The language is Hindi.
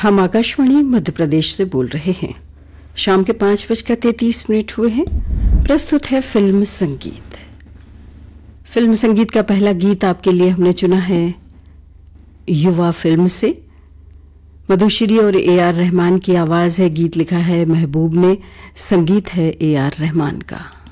हम आकाशवाणी मध्य प्रदेश से बोल रहे हैं। शाम के 5:33 हुए हैं। प्रस्तुत है फिल्म संगीत। फिल्म संगीत का पहला गीत आपके लिए हमने चुना है युवा फिल्म से। मधुश्री और AR रहमान की आवाज है। गीत लिखा है महबूब ने, संगीत है AR रहमान का।